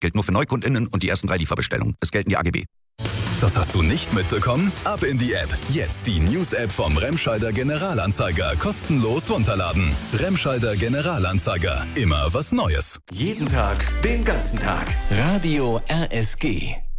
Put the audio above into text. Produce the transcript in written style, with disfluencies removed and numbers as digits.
Gilt nur für NeukundInnen und die ersten 3 Lieferbestellungen. Es gelten die AGB. Das hast du nicht mitbekommen? Ab in die App. Jetzt die News-App vom Remscheider Generalanzeiger kostenlos runterladen. Remscheider Generalanzeiger. Immer was Neues. Jeden Tag, den ganzen Tag. Radio RSG.